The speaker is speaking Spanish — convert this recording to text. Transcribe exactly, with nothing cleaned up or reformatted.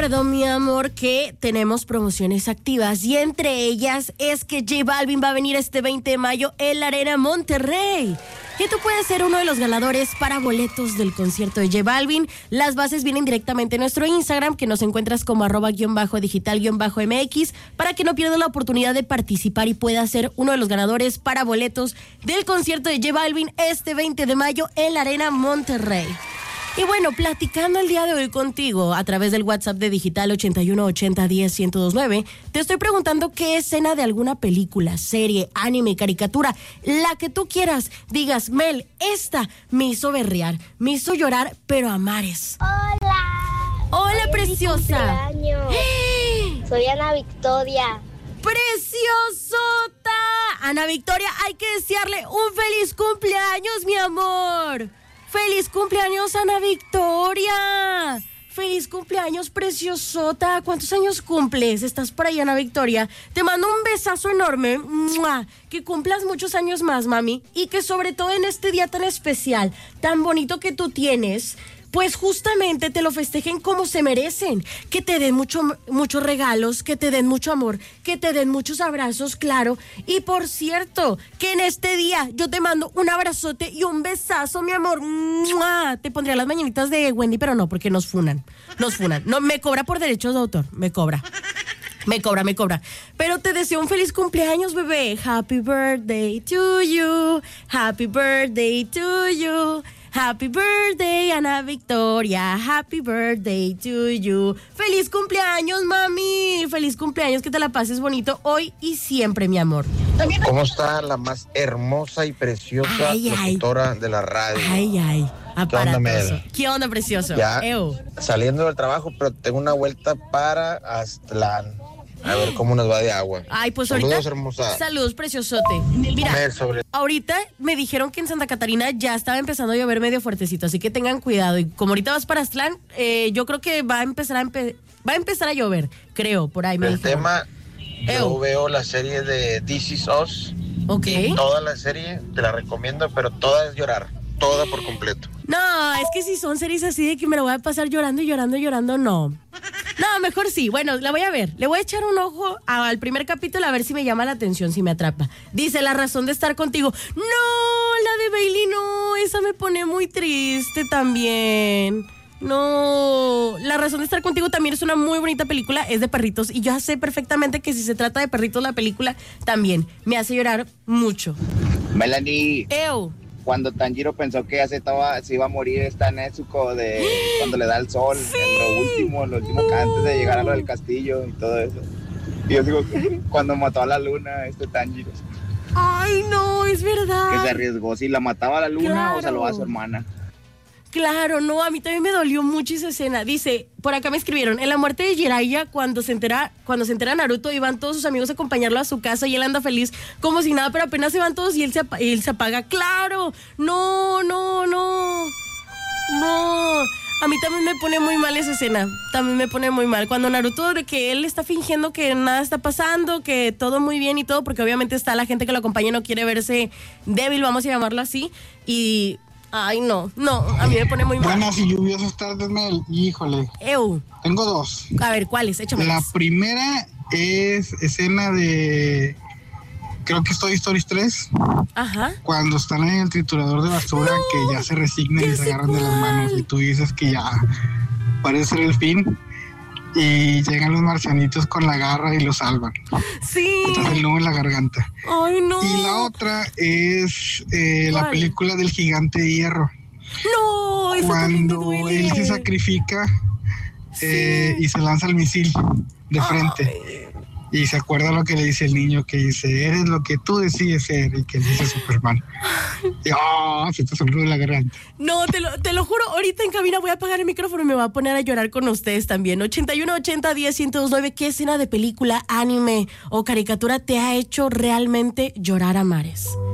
recuerdo, mi amor, que tenemos promociones activas y entre ellas es que J Balvin va a venir este veinte de mayo en la Arena Monterrey. Que tú puedes ser uno de los ganadores para boletos del concierto de J Balvin. Las bases vienen directamente en nuestro Instagram, que nos encuentras como arroba guión bajo digital guión bajo mx, para que no pierdas la oportunidad de participar y puedas ser uno de los ganadores para boletos del concierto de J Balvin este veinte de mayo en la Arena Monterrey. Y bueno, platicando el día de hoy contigo a través del WhatsApp de Digital ochenta y uno ochenta diez ciento veintinueve, te estoy preguntando qué escena de alguna película, serie, anime, caricatura, la que tú quieras, digas, Mel, esta me hizo berrear, me hizo llorar, pero a mares. Hola. Hola, Hoy preciosa. Es mi cumpleaños. Soy Ana Victoria. ¡Preciosota! Ana Victoria, hay que desearle un feliz cumpleaños, mi amor. ¡Feliz cumpleaños, Ana Victoria! ¡Feliz cumpleaños, preciosota! ¿Cuántos años cumples? ¿Estás por ahí, Ana Victoria? Te mando un besazo enorme. ¡Mua! Que cumplas muchos años más, mami. Y que sobre todo en este día tan especial, tan bonito que tú tienes, pues justamente te lo festejen como se merecen. Que te den mucho, muchos regalos, que te den mucho amor, que te den muchos abrazos, claro. Y por cierto, que en este día yo te mando un abrazote y un besazo, mi amor. ¡Mua! Te pondría las mañanitas de Wendy, pero no, porque nos funan. Nos funan. No, me cobra por derechos de autor. Me cobra. Me cobra, me cobra. Pero te deseo un feliz cumpleaños, bebé. Happy birthday to you. Happy birthday to you. Happy birthday, Ana Victoria. Happy birthday to you. Feliz cumpleaños, mami. Feliz cumpleaños, que te la pases bonito hoy y siempre, mi amor. ¿Cómo está la más hermosa y preciosa ay, locutora ay. de la radio? Ay, ay. ¿Qué onda, Mel? ¿Qué onda, precioso? Ya Ew. saliendo del trabajo, pero tengo una vuelta para Aztlán. A ver cómo nos va de agua. Ay, pues Saludos, ahorita. hermosa. Saludos, preciosote. Mira, Mel, sobre... ahorita me dijeron que en Santa Catarina ya estaba empezando a llover medio fuertecito, así que tengan cuidado. Y como ahorita vas para Aztlán, eh, yo creo que va a empezar a empe- va a empezar a llover, creo, por ahí me El dijeron. tema, Ew. yo veo la serie de This Is Us. Ok. Y toda la serie te la recomiendo, pero toda es llorar. Toda por completo. No, es que si son series así de que me lo voy a pasar llorando y llorando y llorando, no. No, mejor sí. Bueno, la voy a ver. Le voy a echar un ojo al primer capítulo a ver si me llama la atención, si me atrapa. Dice, la razón de estar contigo. No, la de Bailey no. Esa me pone muy triste también. No, La razón de estar contigo también es una muy bonita película, es de perritos y yo sé perfectamente que si se trata de perritos la película también me hace llorar mucho. Melanie, Ew. cuando Tanjiro pensó que ya se, estaba, se iba a morir esta Nezuko de cuando le da el sol, sí. en lo último, en lo último, no. antes de llegar a lo del castillo y todo eso. Y yo digo, cuando mató a la luna este Tanjiro, Ay, no, es verdad. que se arriesgó si la mataba a la luna Claro. o salvaba a su hermana. Claro, no, a mí también me dolió mucho esa escena. Dice, por acá me escribieron, en la muerte de Jiraiya, cuando se entera, cuando se entera Naruto y van todos sus amigos a acompañarlo a su casa y él anda feliz como si nada, pero apenas se van todos y él se, apa- él se apaga. ¡Claro! No, no, no. No. A mí también me pone muy mal esa escena. También me pone muy mal. Cuando Naruto, de que él está fingiendo que nada está pasando, que todo muy bien y todo, porque obviamente está la gente que lo acompaña y no quiere verse débil, vamos a llamarlo así. Y... Ay, no, no, a mí me pone muy mal. Buenas y lluviosas tardes, Mel. Híjole. Ew. Tengo dos. A ver, ¿cuáles? Échame. La primera es escena de... Creo que es Toy Story tres. Ajá. Cuando están en el triturador de basura, No, que ya se resignan y se agarran de las manos. Y tú dices que ya parece ser el fin. Y llegan los marcianitos con la garra y lo salvan. Sí. Entonces el nudo en la garganta. Ay, no. Y la otra es eh, la película del gigante de hierro. No, eso también me Cuando duele. él se sacrifica eh, y se lanza el misil de frente. Ay. Y se acuerda lo que le dice el niño, que dice, eres lo que tú decides ser, y que le dice Superman. Y oh, se te sonríe la garganta. No, te lo, te lo juro, ahorita en cabina voy a apagar el micrófono y me voy a poner a llorar con ustedes también. ochenta y uno ochenta diez ciento veintinueve, ¿qué escena de película, anime o caricatura te ha hecho realmente llorar a mares?